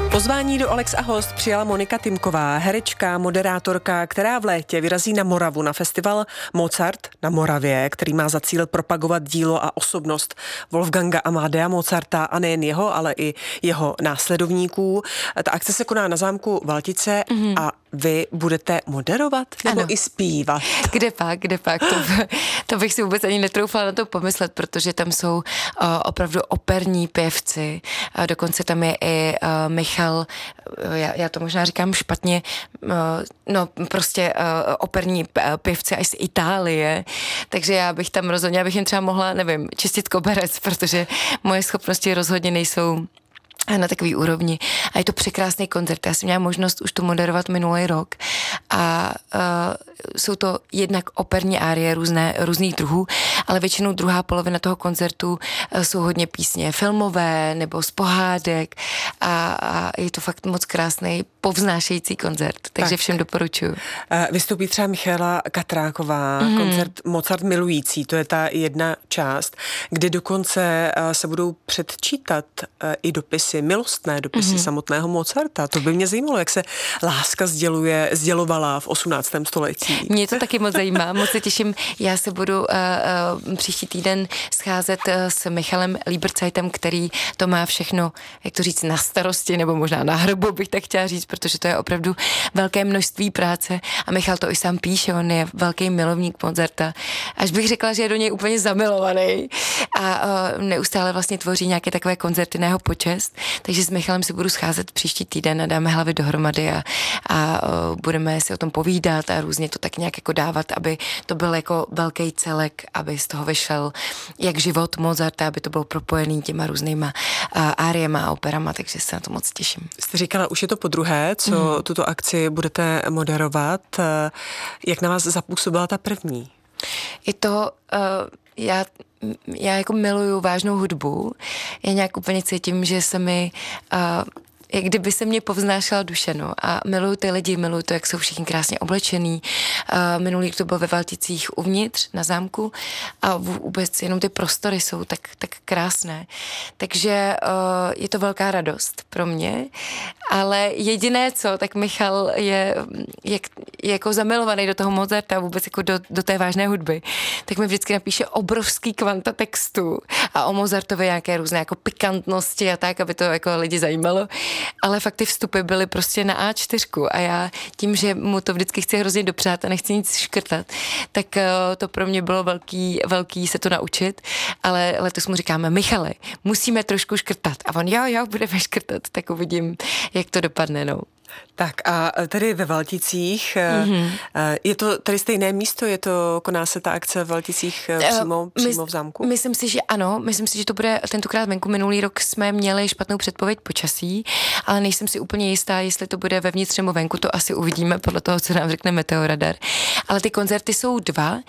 Pozvání do Alex a host přijala Monika Tymková, herečka, moderátorka, která v létě vyrazí na Moravu na festival Mozart na Moravě, který má za cíl propagovat dílo a osobnost Wolfganga Amadea Mozarta a nejen jeho, ale i jeho následovníků. Ta akce se koná na zámku Valtice a vy budete moderovat nebo i zpívat? Kde pak? To bych si vůbec ani netroufala na to pomyslet, protože tam jsou opravdu operní pěvci. Dokonce tam je i Michal, já to možná říkám špatně, operní pěvci až z Itálie, takže já bych tam rozhodně, abych jim třeba mohla, nevím, čistit koberec, protože moje schopnosti rozhodně nejsou na takový úrovni. A je to překrásný koncert. Já jsem měla možnost už to moderovat minulý rok a jsou to jednak operní árie různých druhů, ale většinou druhá polovina toho koncertu jsou hodně písně filmové nebo z pohádek a je to fakt moc krásný povznášející koncert, takže všem doporučuji. Vystoupí třeba Michaela Katráková, koncert Mozart milující, to je ta jedna část, kde dokonce se budou předčítat i dopisy, milostné dopisy samotného Mozarta. To by mě zajímalo, jak se láska sdělovala v 18. století. Mě to taky moc zajímá, moc se těším. Já se budu příští týden scházet s Michalem Liebertzeitem, který to má všechno, jak to říct, na starosti, nebo možná na hrbu, bych tak chtěla říct, protože to je opravdu velké množství práce a Michal to i sám píše, on je velký milovník Mozarta. Až bych řekla, že je do něj úplně zamilovaný a neustále vlastně tvoří nějaké takové koncerty na jeho počest, takže s Michalem si budu scházet příští týden a dáme hlavy dohromady a budeme si o tom povídat a různě to tak nějak jako dávat, aby to byl jako velký celek, aby z toho vyšel jak život Mozarta, aby to bylo propojený těma různýma áriema a operama, takže se na to moc těším. Jste říkala, už je to podruhé, co tuto akci budete moderovat. Jak na vás zapůsobila ta první? Je to, já jako miluju vážnou hudbu. Já nějak úplně cítím, že se mi jak kdyby se mě povznášela duše, no. A miluju ty lidi, miluju to, jak jsou všichni krásně oblečený. Minulý to bylo ve Valticích uvnitř na zámku a vůbec jenom ty prostory jsou tak krásné. Takže je to velká radost pro mě, ale jediné co, tak Michal je jako zamilovaný do toho Mozarta, vůbec jako do té vážné hudby, tak mi vždycky napíše obrovský kvanta textu a o Mozartově nějaké různé jako pikantnosti a tak, aby to jako lidi zajímalo. Ale fakt ty vstupy byly prostě na A4 a já tím, že mu to vždycky chci hrozně dopřát a nechci nic škrtat, tak to pro mě bylo velký se to naučit, ale letos mu říkáme, Michale, musíme trošku škrtat a on jo, budeme škrtat, tak uvidím, jak to dopadne, no. Tak a tady ve Valticích, je to tady stejné místo, koná se ta akce v Valticích přímo v zámku? Myslím si, že ano, myslím si, že to bude tentokrát venku. Minulý rok jsme měli špatnou předpověď počasí, ale nejsem si úplně jistá, jestli to bude vevnitř nebo venku, to asi uvidíme podle toho, co nám řekne meteoradar. Ale ty koncerty jsou dva.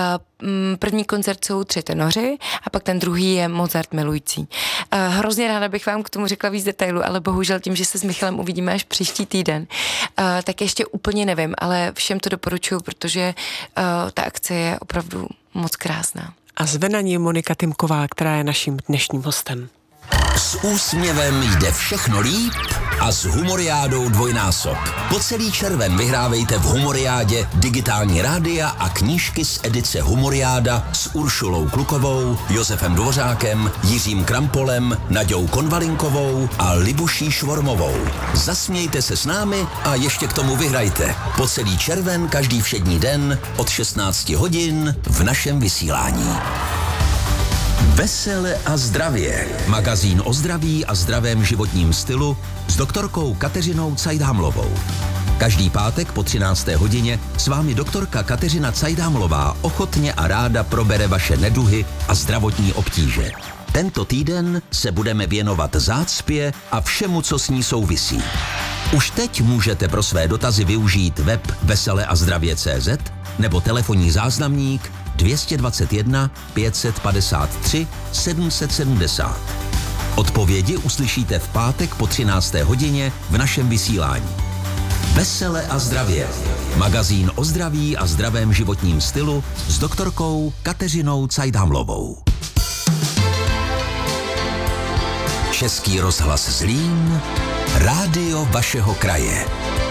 První koncert jsou 3 tenoři a pak ten druhý je Mozart milující. Hrozně ráda bych vám k tomu řekla víc detailů, ale bohužel tím, že se s Michalem uvidíme až příští týden, tak ještě úplně nevím, ale všem to doporučuji, protože ta akce je opravdu moc krásná. A zve na ní Monika Tymková, která je naším dnešním hostem. S úsměvem jde všechno líp a s Humoriádou dvojnásob. Po celý červen vyhrávejte v Humoriádě digitální rádia a knížky z edice Humoriáda s Uršulou Klukovou, Josefem Dvořákem, Jiřím Krampolem, Naďou Konvalinkovou a Libuší Švormovou. Zasmějte se s námi a ještě k tomu vyhrajte. Po celý červen každý všední den od 16 hodin v našem vysílání. Vesele a zdravě. Magazín o zdraví a zdravém životním stylu s doktorkou Kateřinou Cajdhamlovou. Každý pátek po 13. hodině s vámi doktorka Kateřina Cajdhamlová ochotně a ráda probere vaše neduhy a zdravotní obtíže. Tento týden se budeme věnovat zácpě a všemu, co s ní souvisí. Už teď můžete pro své dotazy využít web veseleazdravě.cz nebo telefonní záznamník 221 553 770. Odpovědi uslyšíte v pátek po 13. hodině v našem vysílání. Vesele a zdravě. Magazín o zdraví a zdravém životním stylu s doktorkou Kateřinou Cajdhamlovou. Český rozhlas Zlín, Rádio vašeho kraje.